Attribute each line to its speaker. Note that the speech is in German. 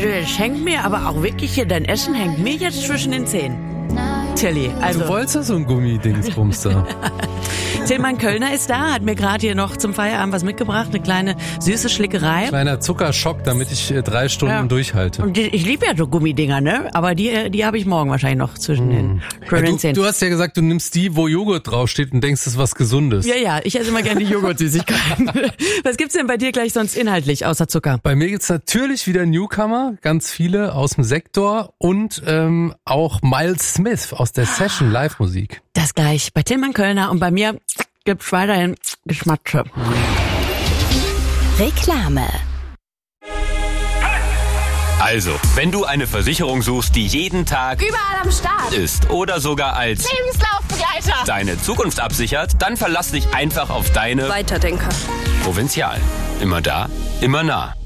Speaker 1: Also es hängt mir aber auch wirklich hier, dein Essen hängt mir jetzt zwischen den Zähnen. Tilly, also...
Speaker 2: Du wolltest ja so ein Gummidingsbums da.
Speaker 1: Tillmann Kölner ist da, hat mir gerade hier noch zum Feierabend was mitgebracht, eine kleine süße Schlickerei.
Speaker 2: Kleiner Zuckerschock, damit ich 3 Stunden durchhalte.
Speaker 1: Und ich liebe ja so Gummidinger, ne? Aber die habe ich morgen wahrscheinlich noch zwischen den Zähnen.
Speaker 2: Du hast ja gesagt, du nimmst die, wo Joghurt draufsteht und denkst, das ist was Gesundes.
Speaker 1: Ja, ich esse immer gerne die Joghurt-Süßigkeiten. Was gibt's denn bei dir gleich sonst inhaltlich, außer Zucker?
Speaker 2: Bei mir gibt's natürlich wieder Newcomer, ganz viele aus dem Sektor und auch Miles Smith aus der Session Live-Musik.
Speaker 1: Das gleich bei Tillmann Kölner und bei mir gibt's weiterhin Geschmatsche.
Speaker 3: Reklame.
Speaker 4: Also, wenn du eine Versicherung suchst, die jeden Tag
Speaker 5: überall am Start
Speaker 4: ist oder sogar als
Speaker 5: Lebenslaufbegleiter
Speaker 4: deine Zukunft absichert, dann verlass dich einfach auf deine
Speaker 5: Weiterdenker.
Speaker 4: Provinzial. Immer da, immer nah.